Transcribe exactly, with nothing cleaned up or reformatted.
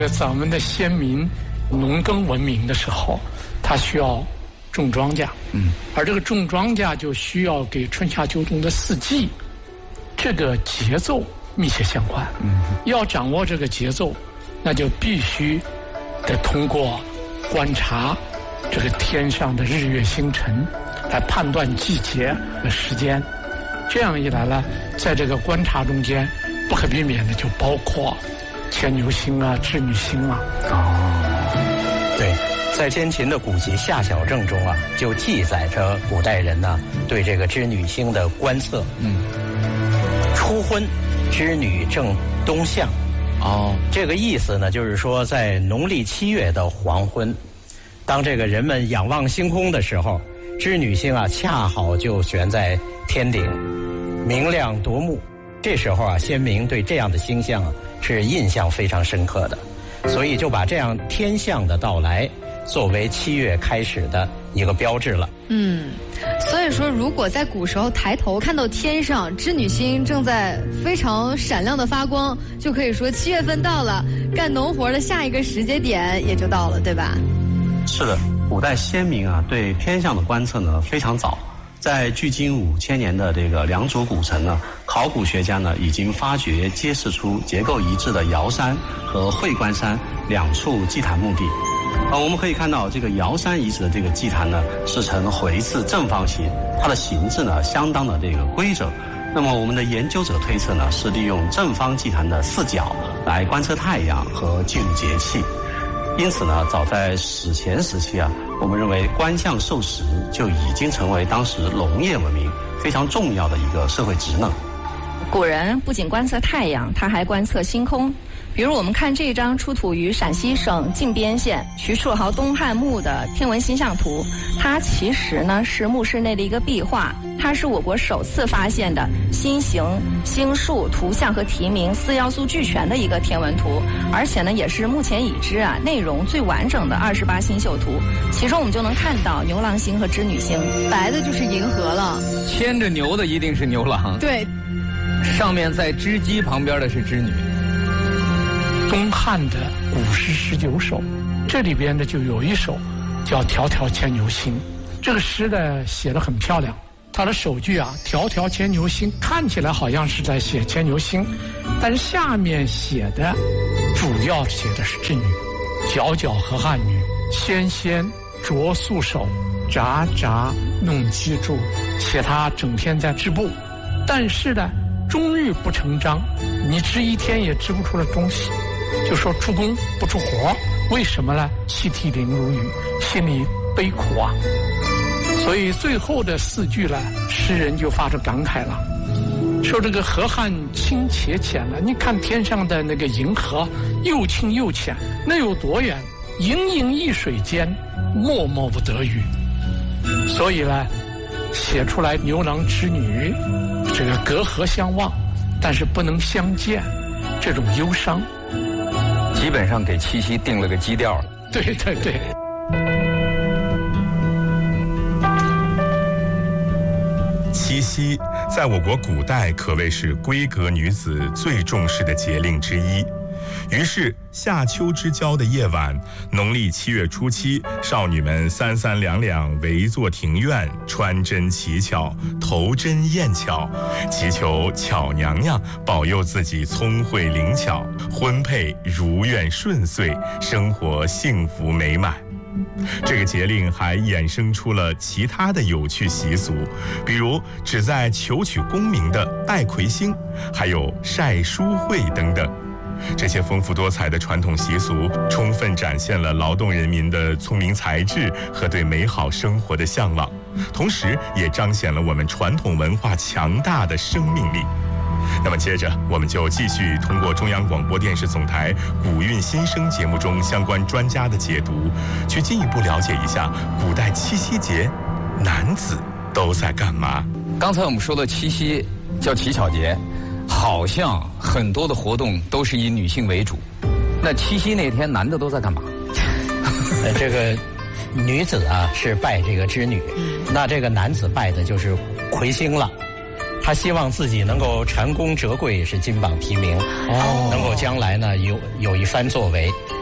咱们的先民农耕文明的时候，他需要种庄稼，嗯，而这个种庄稼就需要给春夏秋冬的四季这个节奏密切相关。嗯，要掌握这个节奏，那就必须得通过观察这个天上的日月星辰来判断季节的时间。这样一来呢，在这个观察中间，不可避免的就包括牵牛星啊、织女星啊。 哦，对，在先秦的古籍《夏小正》中啊，就记载着古代人呢对这个织女星的观测。嗯，初婚，织女正东向。哦，这个意思呢，就是说在农历七月的黄昏，当这个人们仰望星空的时候，织女星啊恰好就悬在天顶，明亮夺目。这时候啊，先民对这样的星象啊是印象非常深刻的，所以就把这样天象的到来作为七月开始的一个标志了。 嗯，所以说如果在古时候抬头看到天上织女星正在非常闪亮的发光，就可以说七月份到了，干农活的下一个时节点也就到了，对吧？ 是的，古代先民啊对天象的观测呢非常早。在距今五千年的这个良渚古城呢，考古学家呢已经发掘揭示出结构一致的瑶山和会观山两处祭坛墓地。呃，我们可以看到这个瑶山遗址的这个祭坛呢是呈回字正方形，它的形制呢相当的这个规整。那么我们的研究者推测呢是利用正方祭坛的四角来观测太阳和记录节气。因此呢，早在史前时期啊，我们认为观象授时就已经成为当时农业文明非常重要的一个社会职能。 古人不仅观测太阳，他还观测星空。比如我们看这张出土于陕西省靖边县徐树豪东汉墓的天文星象图，它其实呢是墓室内的一个壁画，它是我国首次发现的星形、星数、图像和题名四要素俱全的一个天文图，而且呢也是目前已知啊内容最完整的二十八星宿图。其中我们就能看到牛郎星和织女星， 白的就是银河了， 牵着牛的一定是牛郎， 对， 上面在织机旁边的是织女。 东汉的古诗十九首，这里边呢就有一首叫《迢迢牵牛星》。这个诗呢写得很漂亮，它的首句啊，迢迢牵牛星，看起来好像是在写牵牛星，但是下面写的主要写的是织女。皎皎河汉女，纤纤擢素手，札札弄机杼，写她整天在织布，但是呢终日不成章，你织一天也织不出来东西，就说出工不出活。为什么呢？泣涕零如雨，心里悲苦啊。所以最后的四句呢，诗人就发出感慨了，说这个河汉清且浅了，你看天上的那个银河又清又浅，那有多远？盈盈一水间，脉脉不得语。所以呢写出来牛郎织女这个隔河相望，但是不能相见，这种忧伤基本上给七夕定了个基调了。 对对对。 七夕在我国古代可谓是闺阁女子最重视的节令之一。于是夏秋之交的夜晚，农历七月初七，少女们三三两两围坐庭院，穿针乞巧，投针验巧，祈求巧娘娘保佑自己聪慧灵巧，婚配如愿顺遂，生活幸福美满。这个节令还衍生出了其他的有趣习俗，比如旨在求取功名的戴魁星，还有晒书会等等。这些丰富多彩的传统习俗，充分展现了劳动人民的聪明才智和对美好生活的向往，同时也彰显了我们传统文化强大的生命力。那么接着我们就继续通过中央广播电视总台古韵新生节目中相关专家的解读，去进一步了解一下古代七夕节男子都在干嘛。 刚才我们说的七夕叫乞巧节，好像很多的活动都是以女性为主，那七夕那天男的都在干嘛？ 呃，这个女子啊是拜这个织女，那这个男子拜的就是魁星了。 他希望自己能够蟾宫折桂，是金榜题名，哦，能够将来呢有有一番作为。